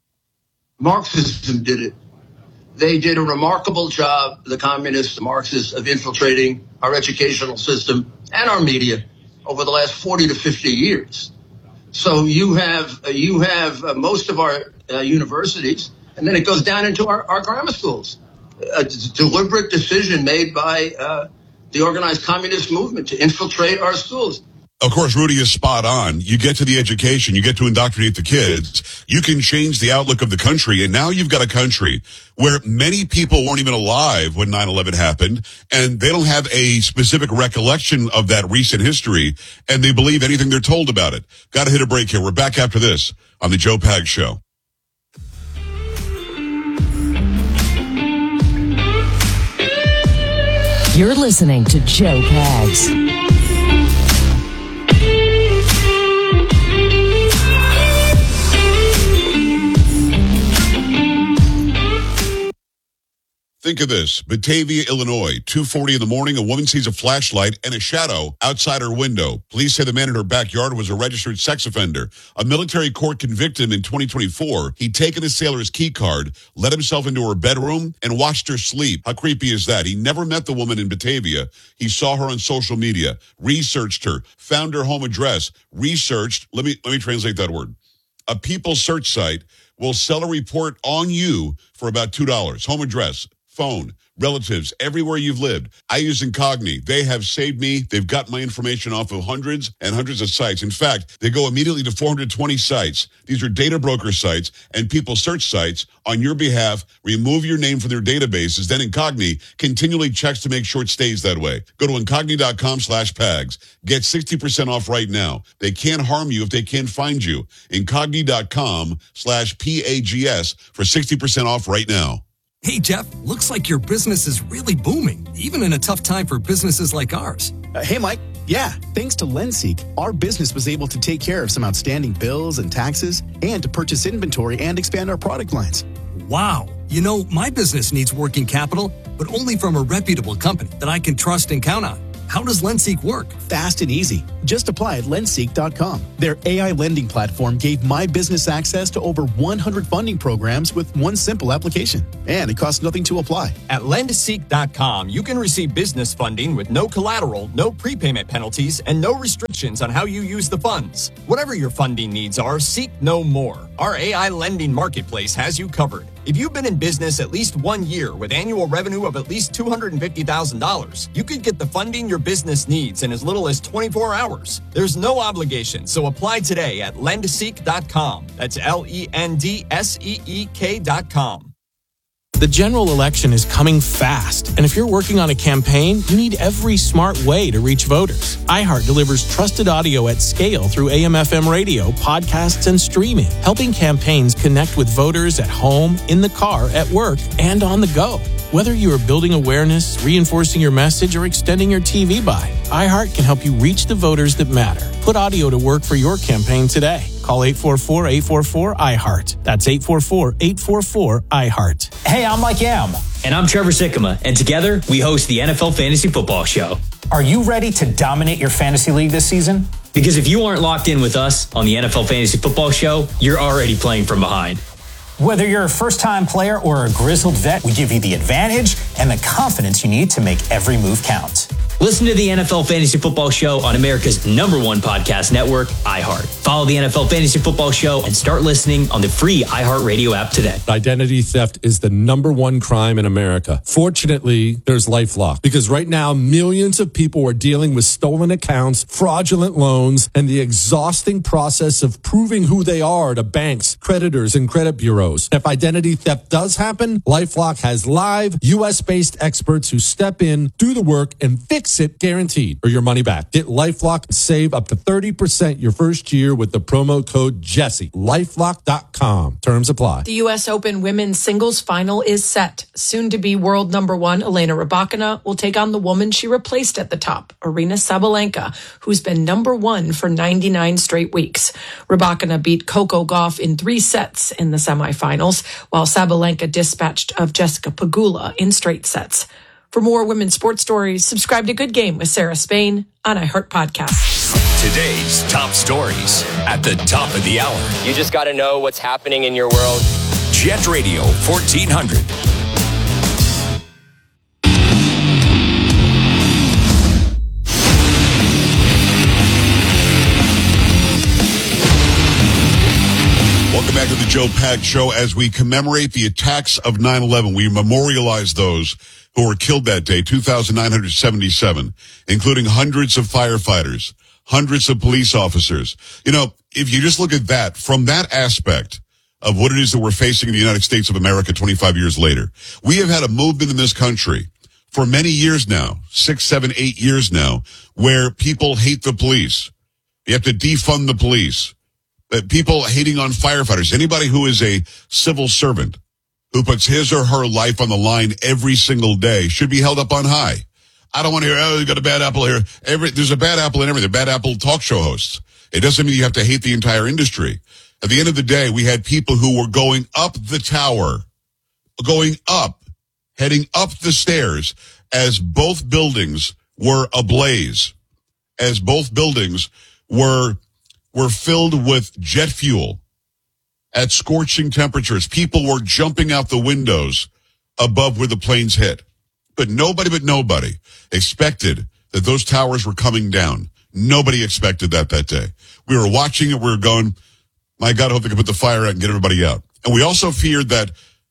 Marxism did it. They did a remarkable job, the communists, the Marxists, of infiltrating our educational system and our media over the last 40 to 50 years. So you have most of our universities, and then it goes down into our grammar schools. A deliberate decision made by the organized communist movement to infiltrate our schools. Of course, Rudy is spot on. You get to the education, you get to indoctrinate the kids, you can change the outlook of the country, and now you've got a country where many people weren't even alive when 9/11 happened, and they don't have a specific recollection of that recent history, and they believe anything they're told about it. Got to hit a break here. We're back after this on the Joe Pags Show. You're listening to Joe Pags. Think of this. Batavia, Illinois, 2:40 in the morning, a woman sees a flashlight and a shadow outside her window. Police say the man in her backyard was a registered sex offender. A military court convicted him in 2024. He'd taken a sailor's key card, let himself into her bedroom, and watched her sleep. How creepy is that? He never met the woman in Batavia. He saw her on social media, researched her, found her home address, researched. Let me translate that word. A People search site will sell a report on you for about $2. Home address, phone, relatives, everywhere you've lived. I use Incogni. They have saved me. They've got my information off of hundreds and hundreds of sites. In fact, they go immediately to 420 sites. These are data broker sites, and people search sites on your behalf, remove your name from their databases. Then Incogni continually checks to make sure it stays that way. Go to Incogni.com/PAGS. Get 60% off right now. They can't harm you if they can't find you. Incogni.com/PAGS for 60% off right now. Hey, Jeff, looks like your business is really booming, even in a tough time for businesses like ours. Hey, Mike. Yeah, thanks to LendSeek, our business was able to take care of some outstanding bills and taxes and to purchase inventory and expand our product lines. Wow. You know, my business needs working capital, but only from a reputable company that I can trust and count on. How does LendSeek work? Fast and easy. Just apply at lendseek.com. Their AI lending platform gave my business access to over 100 funding programs with one simple application. And it costs nothing to apply. At lendseek.com, you can receive business funding with no collateral, no prepayment penalties, and no restrictions on how you use the funds. Whatever your funding needs are, seek no more. Our AI lending marketplace has you covered. If you've been in business at least 1 year with annual revenue of at least $250,000, you could get the funding your business needs in as little as 24 hours. There's no obligation, so apply today at lendseek.com. That's LENDSEEK.com. The general election is coming fast, and if you're working on a campaign, you need every smart way to reach voters. iHeart delivers trusted audio at scale through AM/FM radio, podcasts, and streaming, helping campaigns connect with voters at home, in the car, at work, and on the go. Whether you are building awareness, reinforcing your message, or extending your TV buy, iHeart can help you reach the voters that matter. Put audio to work for your campaign today. Call 844-844-iHeart. That's 844-844-iHeart. Hey, I'm Mike Yam. And I'm Trevor Sikkema. And together, we host the NFL Fantasy Football Show. Are you ready to dominate your fantasy league this season? Because if you aren't locked in with us on the NFL Fantasy Football Show, you're already playing from behind. Whether you're a first-time player or a grizzled vet, we give you the advantage and the confidence you need to make every move count. Listen to the NFL Fantasy Football Show on America's #1 podcast network, iHeart. Follow the NFL Fantasy Football Show and start listening on the free iHeartRadio app today. Identity theft is the #1 crime in America. Fortunately, there's LifeLock, because right now, millions of people are dealing with stolen accounts, fraudulent loans, and the exhausting process of proving who they are to banks, creditors, and credit bureaus. If identity theft does happen, LifeLock has live, U.S.-based experts who step in, do the work, and fix it, guaranteed, or your money back. Get LifeLock and save up to 30% your first year with the promo code Jesse. LifeLock.com. Terms apply. The U.S. Open women's singles final is set. Soon-to-be world #1 Elena Rybakina will take on the woman she replaced at the top, Aryna Sabalenka, who's been #1 for 99 straight weeks. Rybakina beat Coco Gauff in 3 sets in the semifinals, while Sabalenka dispatched of Jessica Pegula in straight sets. For more women's sports stories, subscribe to Good Game with Sarah Spain on iHeart Podcasts. Today's top stories at the top of the hour. You just got to know what's happening in your world. Jet Radio 1400. Welcome back to the Joe Pags Show. As we commemorate the attacks of 9/11, we memorialize those who were killed that day, 2,977, including hundreds of firefighters, hundreds of police officers. You know, if you just look at that, from that aspect of what it is that we're facing in the United States of America 25 years later, we have had a movement in this country for many years now, 6, 7, 8 years now, where people hate the police. You have to defund the police. People hating on firefighters, anybody who is a civil servant, who puts his or her life on the line every single day, should be held up on high. I don't want to hear, oh, you got a bad apple here. There's a bad apple in everything. Bad apple talk show hosts. It doesn't mean you have to hate the entire industry. At the end of the day, we had people who were going up the tower, heading up the stairs as both buildings were ablaze, as both buildings were filled with jet fuel at scorching temperatures. People were jumping out the windows above where the planes hit. But nobody expected that those towers were coming down. Nobody expected that day. We were watching it. We were going, my God, I hope they can put the fire out and get everybody out. And we also feared that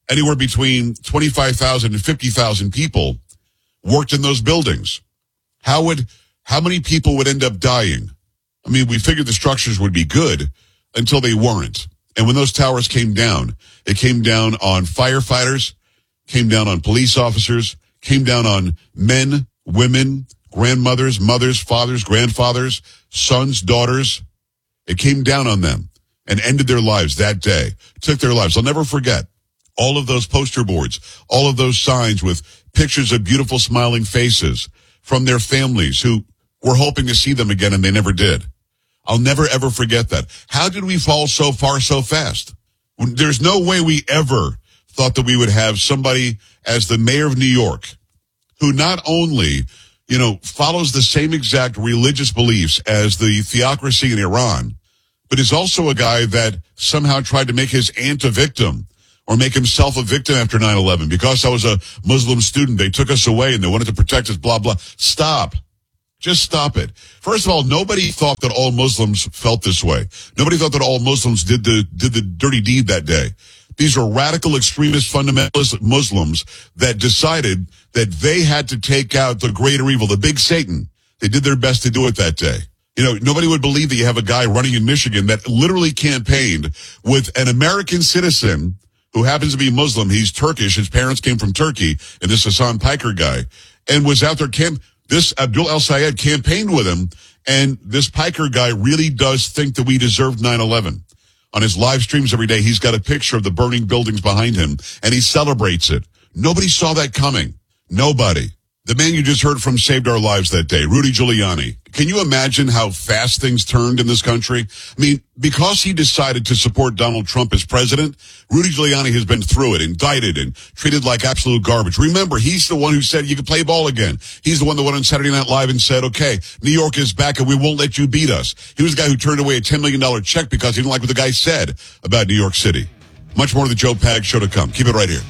Anywhere between 25,000 and 50,000 people worked in those buildings. How many people would end up dying? I mean, we figured the structures would be good until they weren't. And when those towers came down, it came down on firefighters, came down on police officers, came down on men, women, grandmothers, mothers, fathers, grandfathers, sons, daughters. It came down on them and ended their lives that day. Took their lives. I'll never forget all of those poster boards, all of those signs with pictures of beautiful smiling faces from their families who were hoping to see them again and they never did. I'll never ever forget that. How did we fall so far so fast? There's no way we ever thought that we would have somebody as the mayor of New York who not only, follows the same exact religious beliefs as the theocracy in Iran, but is also a guy that somehow tried to make his aunt a victim or make himself a victim after 9/11. Because I was a Muslim student, they took us away and they wanted to protect us, blah, blah. Stop. Just stop it. First of all, nobody thought that all Muslims felt this way. Nobody thought that all Muslims did the dirty deed that day. These are radical extremist fundamentalist Muslims that decided that they had to take out the greater evil, the big Satan. They did their best to do it that day. Nobody would believe that you have a guy running in Michigan that literally campaigned with an American citizen who happens to be Muslim. He's Turkish. His parents came from Turkey. And this Hassan Piker guy. And was out there this Abdul El-Sayed campaigned with him. And this Piker guy really does think that we deserved 9/11. On his live streams every day, he's got a picture of the burning buildings behind him, and he celebrates it. Nobody saw that coming. Nobody. The man you just heard from saved our lives that day, Rudy Giuliani. Can you imagine how fast things turned in this country? I mean, because he decided to support Donald Trump as president, Rudy Giuliani has been through it, indicted and treated like absolute garbage. Remember, he's the one who said you can play ball again. He's the one that went on Saturday Night Live and said, okay, New York is back and we won't let you beat us. He was the guy who turned away a $10 million check because he didn't like what the guy said about New York City. Much more of the Joe Pags Show to come. Keep it right here.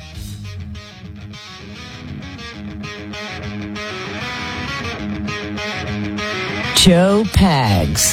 Joe Pags.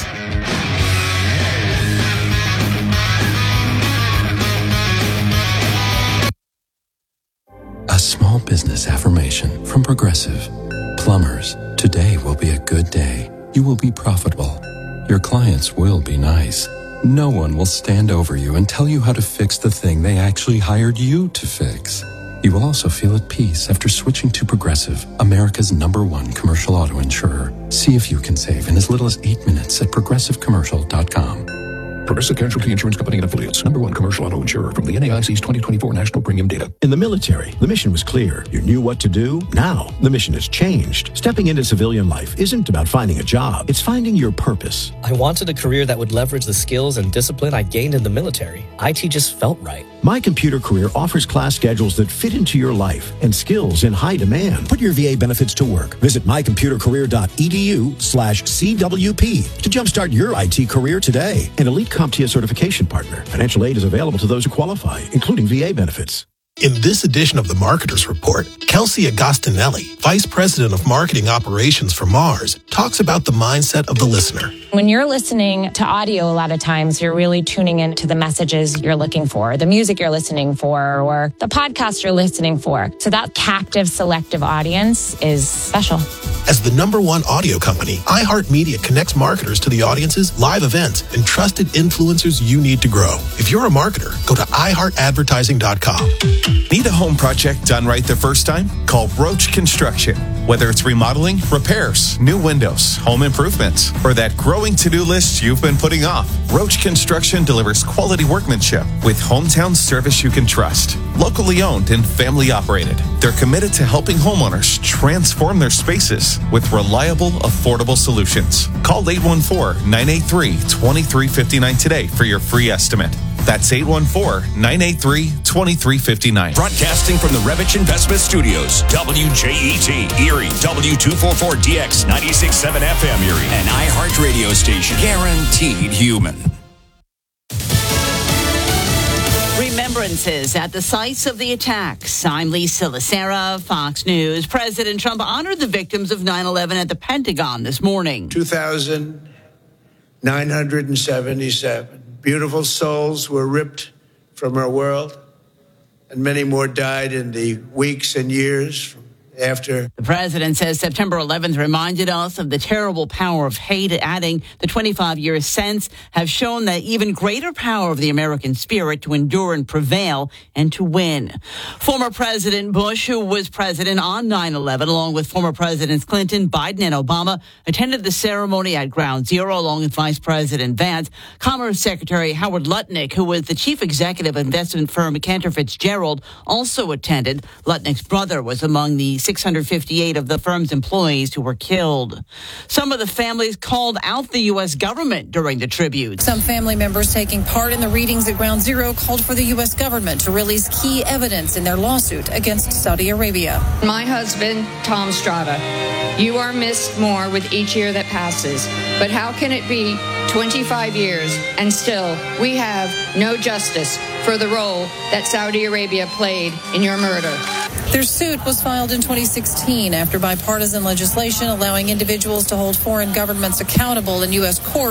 A small business affirmation from Progressive. Plumbers, today will be a good day. You will be profitable. Your clients will be nice. No one will stand over you and tell you how to fix the thing they actually hired you to fix. You will also feel at peace after switching to Progressive, America's #1 commercial auto insurer. See if you can save in as little as 8 minutes at progressivecommercial.com. Progressive Casualty Insurance Company and Affiliates. #1 commercial auto insurer from the NAIC's 2024 National Premium Data. In the military, the mission was clear. You knew what to do. Now, the mission has changed. Stepping into civilian life isn't about finding a job. It's finding your purpose. I wanted a career that would leverage the skills and discipline I gained in the military. IT just felt right. My Computer Career offers class schedules that fit into your life and skills in high demand. Put your VA benefits to work. Visit mycomputercareer.edu/CWP to jumpstart your IT career today. An elite CompTIA certification partner. Financial aid is available to those who qualify, including VA benefits. In this edition of the Marketers Report, Kelsey Agostinelli, Vice President of Marketing Operations for Mars, talks about the mindset of the listener. When you're listening to audio, a lot of times you're really tuning into the messages you're looking for, the music you're listening for, or the podcast you're listening for. So that captive, selective audience is special. As the #1 audio company, iHeartMedia connects marketers to the audiences, live events, and trusted influencers you need to grow. If you're a marketer, go to iHeartAdvertising.com. Need a home project done right the first time? Call Roach Construction. Whether it's remodeling, repairs, new windows, home improvements, or that growing to-do list you've been putting off, Roach Construction delivers quality workmanship with hometown service you can trust. Locally owned and family operated, they're committed to helping homeowners transform their spaces with reliable, affordable solutions. Call 814-983-2359 today for your free estimate. That's 814-983-2359. Broadcasting from the Revich Investment Studios, WJET, Erie, W244DX, 96.7 FM Erie, an iHeart radio station. Guaranteed human. Remembrances at the sites of the attacks. I'm Lisa Lacera, Fox News. President Trump honored the victims of 9/11 at the Pentagon this morning. 2,977 beautiful souls were ripped from our world. and many more died in the weeks and years after. The president says September 11th reminded us of the terrible power of hate, adding the 25 years since have shown the even greater power of the American spirit to endure and prevail and to win. Former President Bush, who was president on 9/11, along with former Presidents Clinton, Biden, and Obama, attended the ceremony at Ground Zero, along with Vice President Vance. Commerce Secretary Howard Lutnick, who was the chief executive of investment firm Cantor Fitzgerald, also attended. Lutnick's brother was among the 658 of the firm's employees who were killed. Some of the families called out the U.S. government during the tribute. Some family members taking part in the readings at Ground Zero called for the U.S. government to release key evidence in their lawsuit against Saudi Arabia. My husband, Tom Strada, you are missed more with each year that passes. But how can it be 25 years and still we have no justice for the role that Saudi Arabia played in your murder? Their suit was filed in 2016 after bipartisan legislation allowing individuals to hold foreign governments accountable in U.S. courts